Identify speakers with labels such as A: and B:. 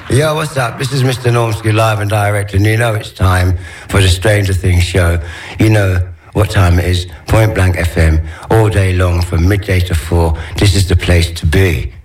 A: Yo, what's up? This is Mr. Normski, live and direct, and you know it's time for the Stranger Things show. You know what time it is. Point Blank FM, all day long from midday to 4. This is the place to be.